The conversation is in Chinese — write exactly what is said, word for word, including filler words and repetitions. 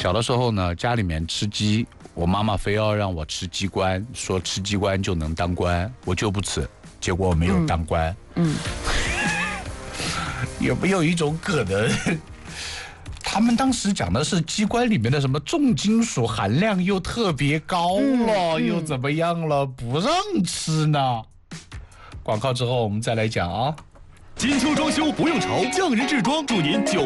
小的时候呢，家里面吃鸡，我妈妈非要让我吃鸡冠，说吃鸡冠就能当官，我就不吃，结果我没有当官。嗯，有没有一种可能？他们当时讲的是鸡冠里面的什么重金属含量又特别高了，嗯嗯、又怎么样了，不让吃呢？广告之后我们再来讲啊。 金秋装修不用愁，匠人制装祝您久